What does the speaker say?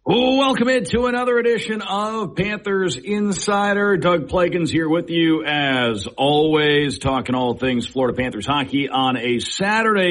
Welcome into another edition of Panthers Insider. Doug Plagens here with you as always, talking all things Florida Panthers hockey on a Saturday